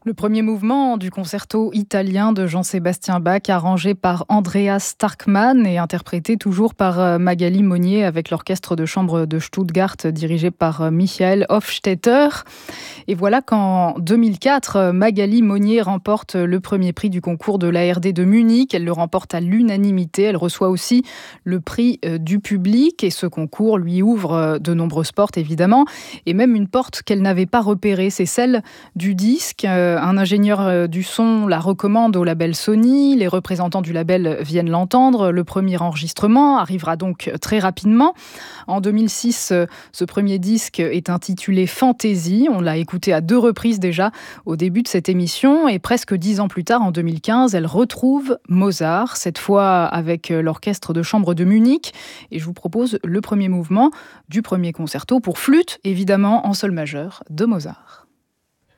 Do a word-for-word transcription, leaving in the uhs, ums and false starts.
Le premier mouvement du concerto italien de Jean-Sébastien Bach, arrangé par Andreas Starkman et interprété toujours par Magali Monnier avec l'orchestre de chambre de Stuttgart dirigé par Michael Hofstetter. Et voilà qu'en deux mille quatre, Magali Monnier remporte le premier prix du concours de l'A R D de Munich. Elle le remporte à l'unanimité. Elle reçoit aussi le prix du public et ce concours lui ouvre de nombreuses portes évidemment et même une porte qu'elle n'avait pas repérée, c'est celle du disque. Un ingénieur du son la recommande au label Sony. Les représentants du label viennent l'entendre. Le premier enregistrement arrivera donc très rapidement. En deux mille six, ce premier disque est intitulé Fantasy. On l'a écouté à deux reprises déjà au début de cette émission. Et presque dix ans plus tard, en deux mille quinze, elle retrouve Mozart, cette fois avec l'orchestre de chambre de Munich. Et je vous propose le premier mouvement du premier concerto pour flûte, évidemment en sol majeur, de Mozart.